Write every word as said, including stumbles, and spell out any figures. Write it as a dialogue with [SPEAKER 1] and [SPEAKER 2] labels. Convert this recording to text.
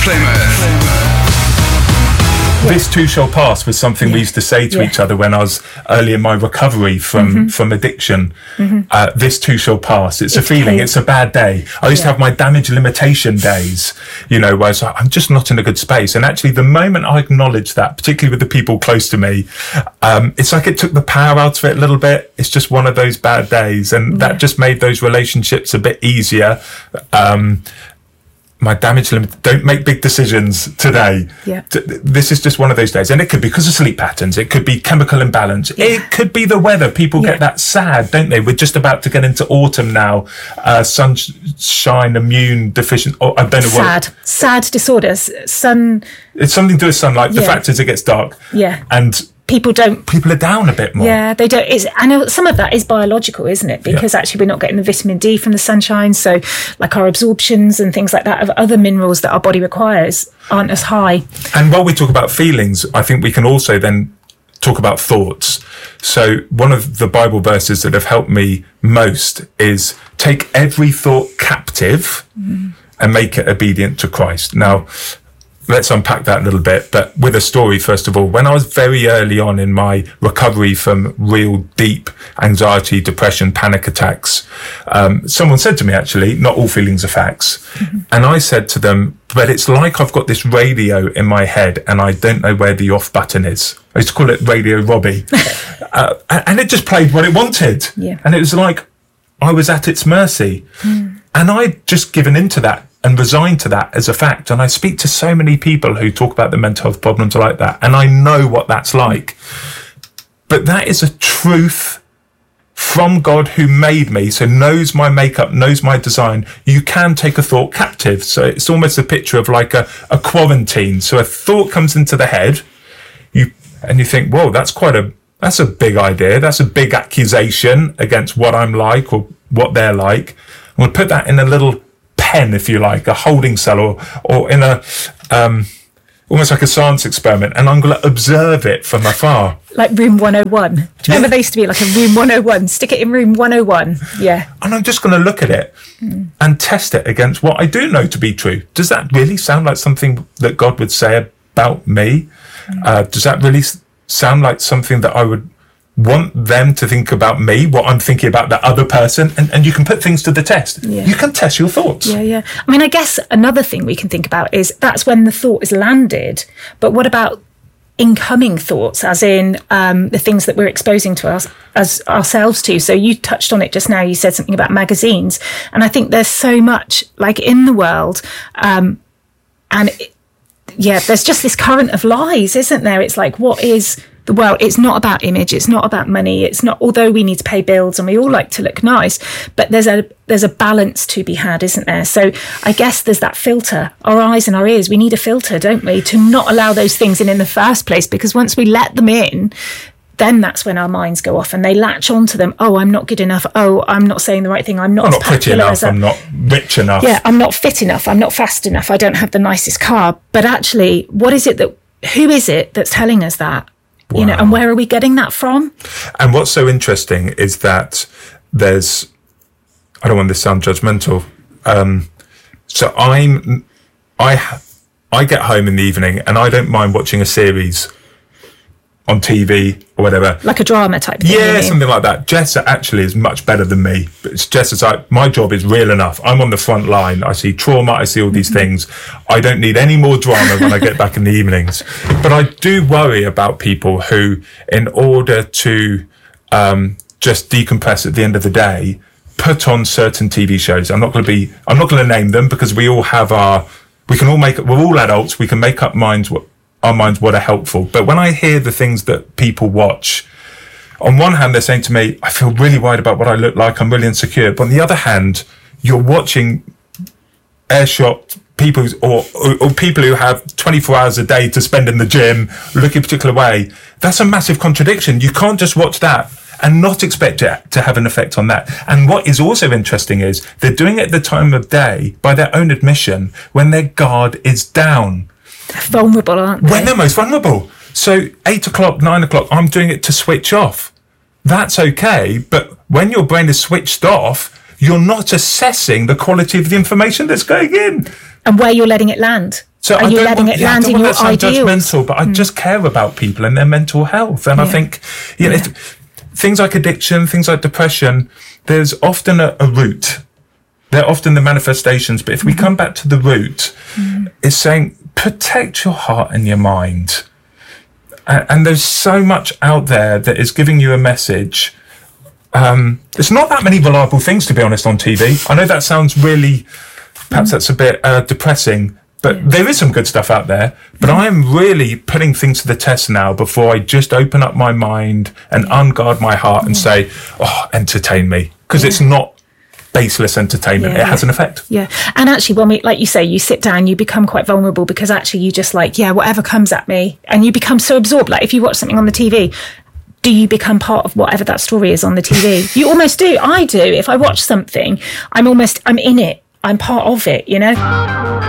[SPEAKER 1] Plymouth.
[SPEAKER 2] This too shall pass was something yeah. we used to say to yeah. each other when I was early in my recovery from, mm-hmm. from addiction. Mm-hmm. Uh, this too shall pass. It's, it's a feeling. Pain. It's a bad day. I used yeah. to have my damage limitation days, you know, where I was like, I'm just not in a good space. And actually, the moment I acknowledged that, particularly with the people close to me, um, it's like it took the power out of it a little bit. It's just one of those bad days. And yeah. that just made those relationships a bit easier. Um, My damage limit, don't make big decisions today.
[SPEAKER 3] Yeah.
[SPEAKER 2] This is just one of those days. And it could be because of sleep patterns. It could be chemical imbalance. Yeah. It could be the weather. People yeah. get that sad, don't they? We're just about to get into autumn now. Uh, sunshine, immune deficient. Oh, I don't know
[SPEAKER 3] sad. what. Sad. Sad disorders. Sun.
[SPEAKER 2] It's something to do with sunlight. Yeah. The fact is it gets dark.
[SPEAKER 3] Yeah.
[SPEAKER 2] And
[SPEAKER 3] people don't.
[SPEAKER 2] People are down a bit more.
[SPEAKER 3] Yeah, they don't. It's, I know some of that is biological, isn't it? Because yeah. actually we're not getting the vitamin D from the sunshine. So like our absorptions and things like that of other minerals that our body requires aren't as high.
[SPEAKER 2] And while we talk about feelings, I think we can also then talk about thoughts. So one of the Bible verses that have helped me most is take every thought captive mm. and make it obedient to Christ. Now, let's unpack that a little bit, but with a story, first of all. When I was very early on in my recovery from real deep anxiety, depression, panic attacks, um, someone said to me, actually, not all feelings are facts. Mm-hmm. And I said to them, but it's like I've got this radio in my head and I don't know where the off button is. I used to call it Radio Robbie. uh, and it just played what it wanted.
[SPEAKER 3] Yeah.
[SPEAKER 2] And it was like I was at its mercy. Mm. And I'd just given into that and resigned to that as a fact. And I speak to so many people who talk about their mental health problems like that, and I know what that's like. But that is a truth from God who made me, so knows my makeup, knows my design. You can take a thought captive. So it's almost a picture of like a, a quarantine. So a thought comes into the head, you and you think, whoa, that's quite a that's a big idea. That's a big accusation against what I'm like or what they're like. I'm going to put that in a little pen, if you like, a holding cell, or or in a um almost like a science experiment, and I'm going to observe it from afar,
[SPEAKER 3] like room one oh one. Do you yeah. remember they used to be like a room one oh one? Stick it in room one oh one. Yeah.
[SPEAKER 2] And I'm just going to look at it mm. and test it against what I do know to be true. Does that really sound like something that God would say about me? Mm. Uh, does that really sound like something that I would want them to think about me, what I'm thinking about that other person? And, and you can put things to the test.
[SPEAKER 3] Yeah.
[SPEAKER 2] You can test your thoughts.
[SPEAKER 3] Yeah, yeah. I mean, I guess another thing we can think about is that's when the thought is landed. But what about incoming thoughts, as in um, the things that we're exposing to us as ourselves to? So you touched on it just now. You said something about magazines. And I think there's so much like in the world. Um, and it, yeah, there's just this current of lies, isn't there? It's like, what is the world? It's not about image. It's not about money. It's not, although we need to pay bills and we all like to look nice, but there's a there's a balance to be had, isn't there? So I guess there's that filter, our eyes and our ears. We need a filter, don't we, to not allow those things in in the first place, because once we let them in, then that's when our minds go off and they latch onto them. Oh, I'm not good enough. Oh, I'm not saying the right thing. I'm not,
[SPEAKER 2] I'm
[SPEAKER 3] as
[SPEAKER 2] not pretty enough. I'm not rich enough.
[SPEAKER 3] Yeah, I'm not fit enough. I'm not fast enough. I don't have the nicest car. But actually, what is it that, who is it that's telling us that? Wow. You know, and where are we getting that from?
[SPEAKER 2] And what's so interesting is that there's, I don't want this to sound judgmental. Um, so I'm, I, I get home in the evening and I don't mind watching a series on T V or whatever,
[SPEAKER 3] like a drama type thing.
[SPEAKER 2] Yeah, something like that. Jess actually is much better than me. But Jess is like, my job is real enough. I'm on the front line. I see trauma. I see all these mm-hmm. things. I don't need any more drama when I get back in the evenings. But I do worry about people who, in order to um, just decompress at the end of the day, put on certain T V shows. I'm not going to be. I'm not going to name them because we all have our. We can all make. We're all adults. We can make up minds. What. Our minds what are helpful. But when I hear the things that people watch, on one hand, they're saying to me, I feel really worried about what I look like. I'm really insecure. But on the other hand, you're watching airshot people or, or, or people who have twenty-four hours a day to spend in the gym, looking a particular way. That's a massive contradiction. You can't just watch that and not expect it to have an effect on that. And what is also interesting is they're doing it at the time of day, by their own admission, when their guard is down.
[SPEAKER 3] They're vulnerable, aren't they?
[SPEAKER 2] When they're most vulnerable. So eight o'clock, nine o'clock, I'm doing it to switch off. That's okay. But when your brain is switched off, you're not assessing the quality of the information that's going in.
[SPEAKER 3] And where you're letting it land.
[SPEAKER 2] So So
[SPEAKER 3] Are
[SPEAKER 2] I
[SPEAKER 3] you
[SPEAKER 2] don't
[SPEAKER 3] letting
[SPEAKER 2] want,
[SPEAKER 3] it
[SPEAKER 2] yeah,
[SPEAKER 3] land
[SPEAKER 2] I don't
[SPEAKER 3] in
[SPEAKER 2] want
[SPEAKER 3] your
[SPEAKER 2] that to sound
[SPEAKER 3] ideals?
[SPEAKER 2] judgmental, but I mm. just care about people and their mental health. And
[SPEAKER 3] yeah.
[SPEAKER 2] I think, you know,
[SPEAKER 3] yeah.
[SPEAKER 2] if, things like addiction, things like depression, there's often a, a root. They're often the manifestations. But if we mm-hmm. come back to the root, mm. it's saying, protect your heart and your mind. And, and there's so much out there that is giving you a message. Um, there's not that many reliable things, to be honest, on T V. I know that sounds really, perhaps mm. that's a bit uh, depressing, but yeah. there is some good stuff out there. But mm. I am really putting things to the test now before I just open up my mind and yeah. unguard my heart yeah. and say, oh, entertain me. Because yeah. it's not baseless entertainment. Yeah, it has
[SPEAKER 3] yeah.
[SPEAKER 2] an effect.
[SPEAKER 3] Yeah. And actually, when we, like you say, you sit down, you become quite vulnerable because actually you just like, yeah, whatever comes at me. And you become so absorbed. Like if you watch something on the T V, do you become part of whatever that story is on the T V? You almost do. I do. If I watch something, I'm almost, I'm in it. I'm part of it, you know?